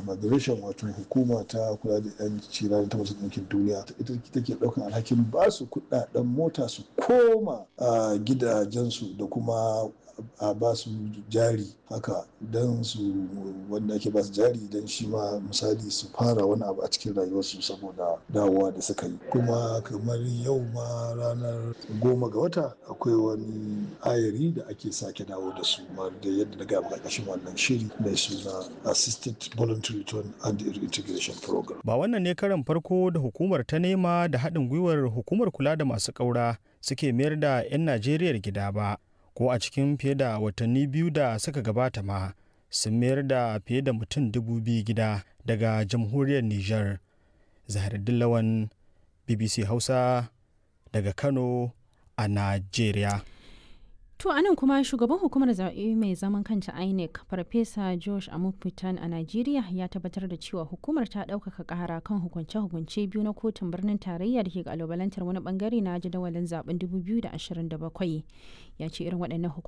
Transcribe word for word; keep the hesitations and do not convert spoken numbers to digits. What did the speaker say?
for Migration, wato hukuma ta kula da 'yan cirani ta Majalisar Ɗinkin Duniya, ita take ɗaukan alhakin ba su kuɗaɗen mota su koma a gidajensu da kuma a ba su jari haka don su wanda ake ba su jari don shi ma misali su fara wani abu a cikin rayuwarsu saboda dawowa da suka yi. Kuma kamar yau ma ranar goma ga wata akwai wani ayari da ake sake dawo da su ma da yadda na gaba ƙarƙashin wannan shiri mai suna Assisted Voluntary Return and Reintegration Program. Ba wannan ne karan farko da hukumar ta nema da haɗin gwiwar hukumar kula da masu ƙaura suke mayar da 'yan Najeriya gida ba. Ko a cikin fiye da watanni biyu da suka gabata ma sun mayar da fiye da mutum dubu biyu gida daga jamhuriyar Nijar. Zaharuddin Lawan, B B C Hausa daga Kano a Najeriya. To a nan kuma shugaban hukumar zaɓe mai zaman kanta I N E C Farfesa Josh Amupitan a Najeriya ya tabbatar da cewa hukumar ta ɗaukaka ƙara kan hukunce-hukunce biyu na kotun birnin tarayya da ke ƙalubalantar wani bangare na jadawalin zaben dubu biyu da ashirin da bakwai. Ya ce irin waɗannan